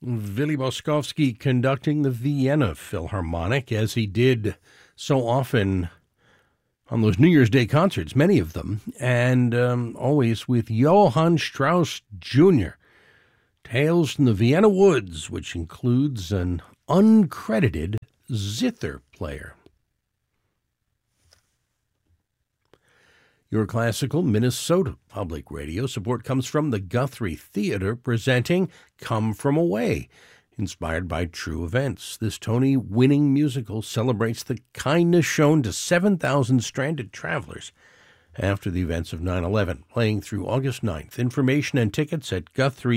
Willy Boskovsky conducting the Vienna Philharmonic, as he did so often on those New Year's Day concerts, many of them, and always with Johann Strauss Jr. Tales from the Vienna Woods, which includes an uncredited zither player. Your Classical Minnesota Public Radio support comes from the Guthrie Theater, presenting Come From Away, inspired by true events. This Tony-winning musical celebrates the kindness shown to 7,000 stranded travelers after the events of 9/11, playing through August 9th. Information and tickets at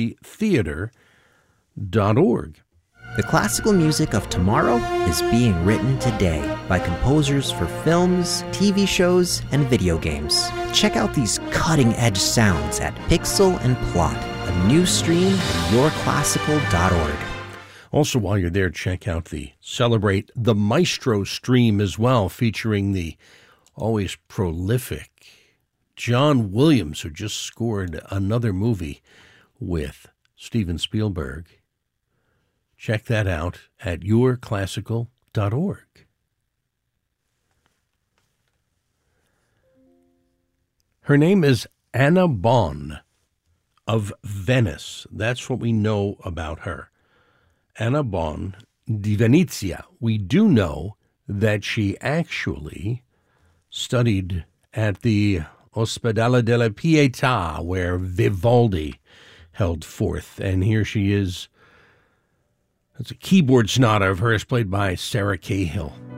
GuthrieTheater.org. The classical music of tomorrow is being written today by composers for films, TV shows, and video games. Check out these cutting-edge sounds at Pixel and Plot, a new stream at yourclassical.org. Also, while you're there, check out the Celebrate the Maestro stream as well, featuring the always prolific John Williams, who just scored another movie with Steven Spielberg. Check that out at yourclassical.org. Her name is Anna Bonn of Venice. That's what we know about her. Anna Bonn di Venezia. We do know that she actually studied at the Ospedale della Pietà, where Vivaldi held forth. And here she is. That's a keyboard sonata of hers played by Sarah Cahill.